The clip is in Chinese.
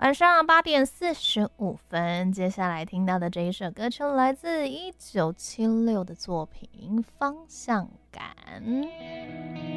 晚上8:45，接下来听到的这一首歌曲来自1976的作品《方向感》。